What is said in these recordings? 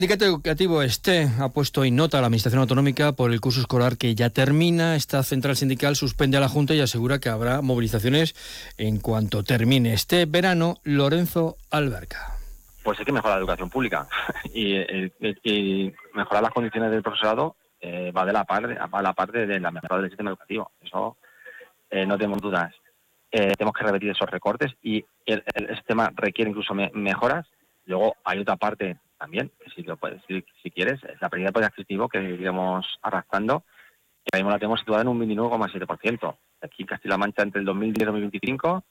Sindicato Educativo STE ha puesto en nota a la Administración Autonómica por el curso escolar que ya termina. Esta central sindical suspende a la Junta y asegura que habrá movilizaciones en cuanto termine este verano. Lorenzo Alberca. Pues hay que mejorar la educación pública y mejorar las condiciones del profesorado va de la parte de la mejora del sistema educativo. Eso no tenemos dudas. Tenemos que revertir esos recortes y el sistema requiere incluso mejoras. Luego hay otra parte también, que si quieres, es la pérdida de poder adquisitivo que iremos arrastrando. Ahora mismo la tenemos situada en un 29,7%. Aquí en Castilla-La Mancha, entre el 2010 y el 2025,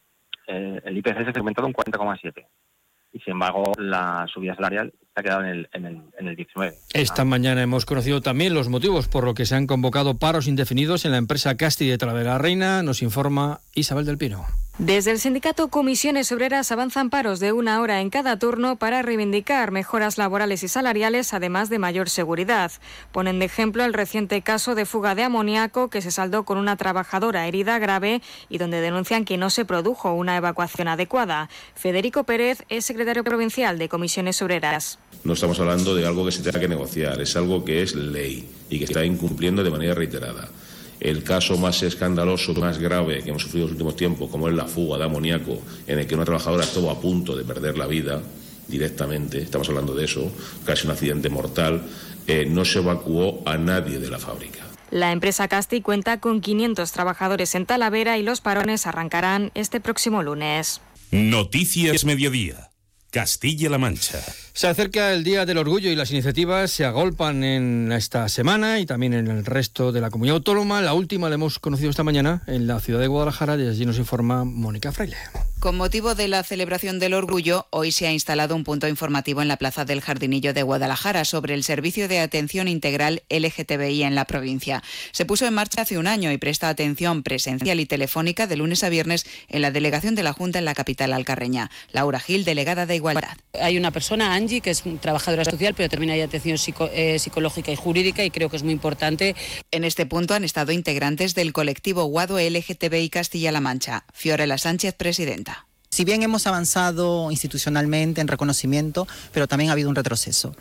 el IPC se ha aumentado un 40,7%. Y sin embargo, la subida salarial se ha quedado en el 19%. Esta mañana hemos conocido también los motivos por los que se han convocado paros indefinidos en la empresa Casti de Talavera la Reina. Nos informa Isabel del Pino. Desde el sindicato Comisiones Obreras avanzan paros de 1 hora en cada turno para reivindicar mejoras laborales y salariales, además de mayor seguridad. Ponen de ejemplo el reciente caso de fuga de amoníaco que se saldó con una trabajadora herida grave y donde denuncian que no se produjo una evacuación adecuada. Federico Pérez es secretario provincial de Comisiones Obreras. No estamos hablando de algo que se tenga que negociar, es algo que es ley y que se está incumpliendo de manera reiterada. El caso más escandaloso, más grave que hemos sufrido en los últimos tiempos, como es la fuga de amoníaco, en el que una trabajadora estuvo a punto de perder la vida directamente, estamos hablando de eso, casi un accidente mortal, no se evacuó a nadie de la fábrica. La empresa Casti cuenta con 500 trabajadores en Talavera y los parones arrancarán este próximo lunes. Noticias Mediodía. Castilla-La Mancha. Se acerca el Día del Orgullo y las iniciativas se agolpan en esta semana y también en el resto de la comunidad autónoma. La última la hemos conocido esta mañana en la ciudad de Guadalajara y allí nos informa Mónica Fraile. Con motivo de la celebración del orgullo, hoy se ha instalado un punto informativo en la Plaza del Jardinillo de Guadalajara sobre el servicio de atención integral LGTBI en la provincia. Se puso en marcha hace un año y presta atención presencial y telefónica de lunes a viernes en la delegación de la Junta en la capital alcarreña. Laura Gil, delegada de Igualdad. Hay una persona, Angie, que es trabajadora social, pero también hay atención psicológica y jurídica y creo que es muy importante. En este punto han estado integrantes del colectivo Guado LGTBI Castilla-La Mancha. Fiorella Sánchez, presidenta. Si bien hemos avanzado institucionalmente en reconocimiento, pero también ha habido un retroceso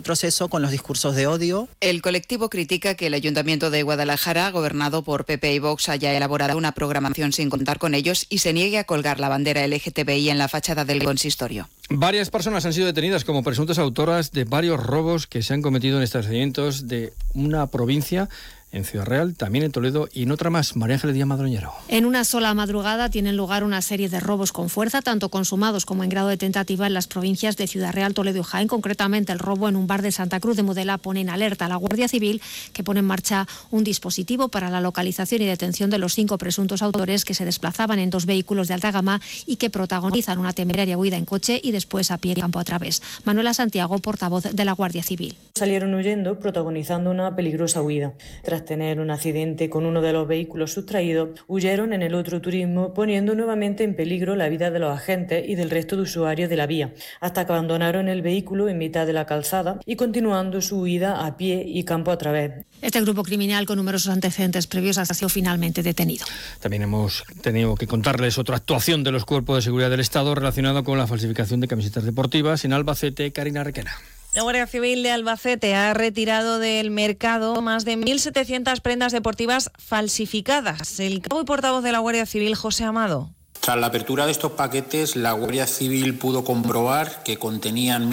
con los discursos de odio. El colectivo critica que el Ayuntamiento de Guadalajara, gobernado por PP y Vox, haya elaborado una programación sin contar con ellos y se niegue a colgar la bandera LGTBI en la fachada del consistorio. Varias personas han sido detenidas como presuntas autoras de varios robos que se han cometido en establecimientos de una provincia, en Ciudad Real, también en Toledo y en otra más. María Ángeles Díaz Madroñero. En una sola madrugada tienen lugar una serie de robos con fuerza, tanto consumados como en grado de tentativa en las provincias de Ciudad Real, Toledo y Jaén. Concretamente, el robo en un bar de Santa Cruz de Mudela pone en alerta a la Guardia Civil, que pone en marcha un dispositivo para la localización y detención de los 5 presuntos autores que se desplazaban en 2 vehículos de alta gama y que protagonizan una temeraria huida en coche y después a pie campo a través. Manuela Santiago, portavoz de la Guardia Civil. Salieron huyendo, protagonizando una peligrosa huida. Tras tener un accidente con uno de los vehículos sustraídos, huyeron en el otro turismo, poniendo nuevamente en peligro la vida de los agentes y del resto de usuarios de la vía, hasta que abandonaron el vehículo en mitad de la calzada y continuando su huida a pie y campo a través. Este grupo criminal, con numerosos antecedentes previos, ha sido finalmente detenido. También hemos tenido que contarles otra actuación de los cuerpos de seguridad del Estado relacionada con la falsificación de camisetas deportivas en Albacete. Karina Requena. La Guardia Civil de Albacete ha retirado del mercado más de 1.700 prendas deportivas falsificadas. El cabo y portavoz de la Guardia Civil, José Amado. Tras la apertura de estos paquetes, la Guardia Civil pudo comprobar que contenían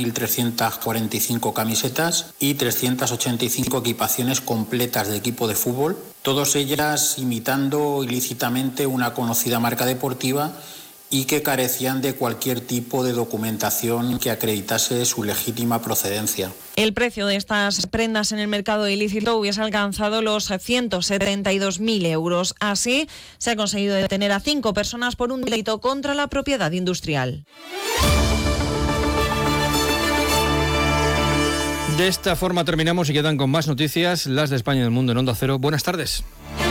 1.345 camisetas y 385 equipaciones completas de equipo de fútbol, todas ellas imitando ilícitamente una conocida marca deportiva y que carecían de cualquier tipo de documentación que acreditase su legítima procedencia. El precio de estas prendas en el mercado ilícito hubiese alcanzado los 172.000 euros. Así, se ha conseguido detener a 5 personas por un delito contra la propiedad industrial. De esta forma terminamos y quedan con más noticias, las de España y del mundo en Onda Cero. Buenas tardes.